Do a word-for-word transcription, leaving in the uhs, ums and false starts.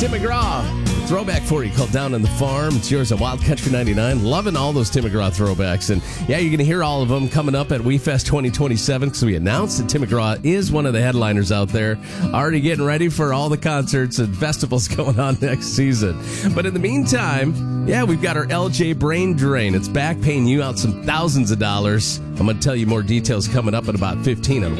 Tim McGraw. Throwback for you called Down on the Farm. It's yours on Wild Country ninety-nine. Loving all those Tim McGraw throwbacks. And yeah, you're going to hear all of them coming up at WeFest twenty twenty-seven because we announced that Tim McGraw is one of the headliners out there. Already getting ready for all the concerts and festivals going on next season. But in the meantime, yeah, we've got our L J Brain Drain. It's back paying you out some thousands of dollars. I'm going to tell you more details coming up at about fifteen on